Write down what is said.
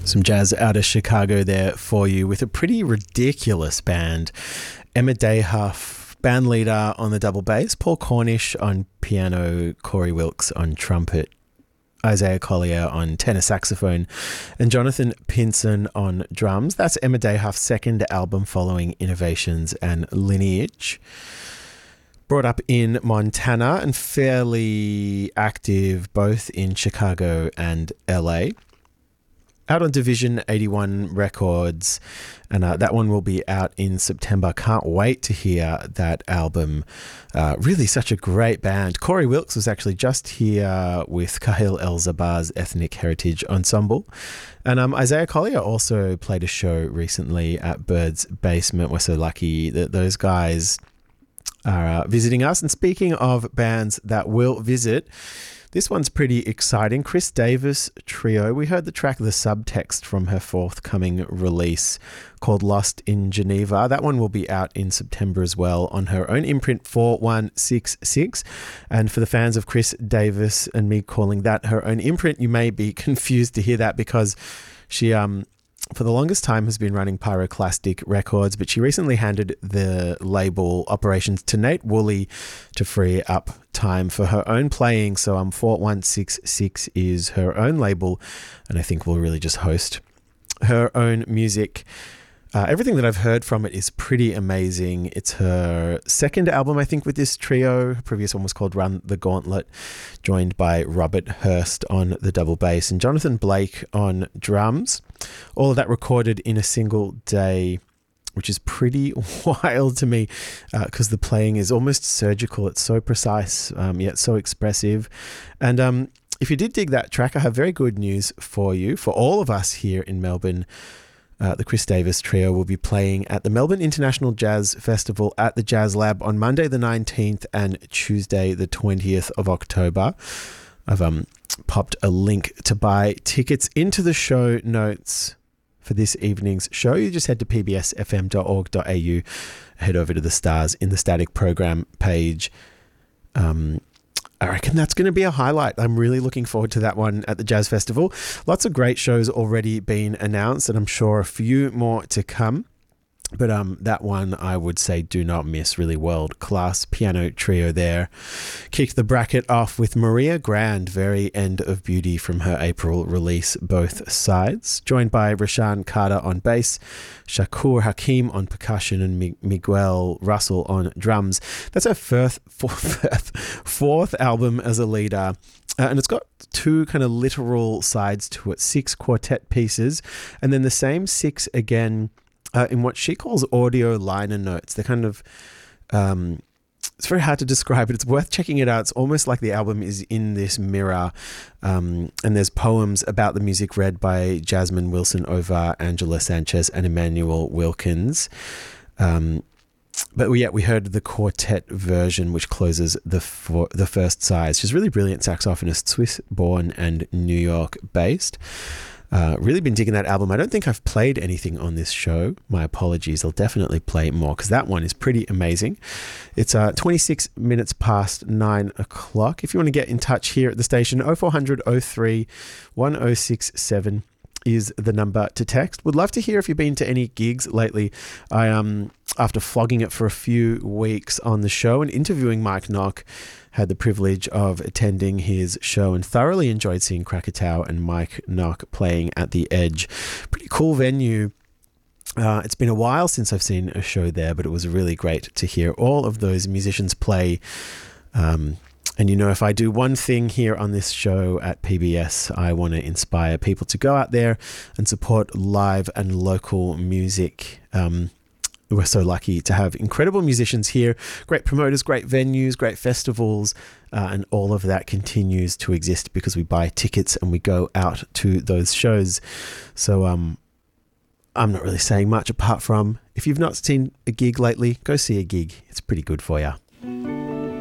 Some jazz out of Chicago there for you with a pretty ridiculous band. Emma Dayhuff, band leader on the double bass, Paul Cornish on piano, Corey Wilkes on trumpet, Isaiah Collier on tenor saxophone, and Jonathan Pinson on drums. That's Emma Dayhuff's second album following Innovations and Lineage. Brought up in Montana and fairly active both in Chicago and LA. Out on Division 81 Records, and that one will be out in September. Can't wait to hear that album. Really such a great band. Corey Wilkes was actually just here with Kahil El-Zabar's Ethnic Heritage Ensemble. And Isaiah Collier also played a show recently at Bird's Basement. We're so lucky that those guys are visiting us. And speaking of bands that will visit, this one's pretty exciting. Chris Davis Trio. We heard the track The Subtext from her forthcoming release called Lost in Geneva. That one will be out in September as well on her own imprint 4166. And for the fans of Chris Davis and me calling that her own imprint, you may be confused to hear that because she for the longest time has been running Pyroclastic Records, but she recently handed the label operations to Nate Woolley to free up time for her own playing. So 4166 is her own label, and I think will really just host her own music. Everything that I've heard from it is pretty amazing. It's her second album, I think, with this trio. Her previous one was called Run the Gauntlet, joined by Robert Hurst on the double bass and Jonathan Blake on drums. All of that recorded in a single day, which is pretty wild to me because the playing is almost surgical. It's so precise, yet so expressive. And if you did dig that track, I have very good news for you, for all of us here in Melbourne. The Chris Davis Trio will be playing at the Melbourne International Jazz Festival at the Jazz Lab on Monday the 19th and Tuesday the 20th of October. I've popped a link to buy tickets into the show notes for this evening's show. You just head to pbsfm.org.au, head over to the Stars in the Static program page. I reckon that's going to be a highlight. I'm really looking forward to that one at the Jazz Festival. Lots of great shows already been announced, and I'm sure a few more to come. But that one, I would say, do not miss. Really world-class piano trio there. Kick the bracket off with Maria Grand, Very End of Beauty from her April release, Both Sides. Joined by Rashan Carter on bass, Shakur Hakim on percussion, and Miguel Russell on drums. That's her fourth album as a leader. And it's got two kind of literal sides to it, 6 quartet pieces, and then the same 6 again in what she calls audio liner notes. They're kind of, it's very hard to describe, but it's worth checking it out. It's almost like the album is in this mirror. And there's poems about the music read by Jasmine Wilson Ovar, Angela Sanchez, and Emmanuel Wilkins. But yeah, we heard the quartet version, which closes the first side. She's really brilliant saxophonist, Swiss-born and New York-based. Really been digging that album. I don't think I've played anything on this show. My apologies. I'll definitely play more because that one is pretty amazing. It's 26 minutes past 9 o'clock. If you want to get in touch here at the station, 0400 03 1067 is the number to text. Would love to hear if you've been to any gigs lately. I after flogging it for a few weeks on the show and interviewing Mike Knock, had the privilege of attending his show and thoroughly enjoyed seeing Krakatoa and Mike Knock playing at the Edge. Pretty cool venue. It's been a while since I've seen a show there, but it was really great to hear all of those musicians play. And you know, if I do one thing here on this show at PBS, I want to inspire people to go out there and support live and local music. We're so lucky to have incredible musicians here, great promoters, great venues, great festivals, and all of that continues to exist because we buy tickets and we go out to those shows. So I'm not really saying much apart from, if you've not seen a gig lately, go see a gig. It's pretty good for you.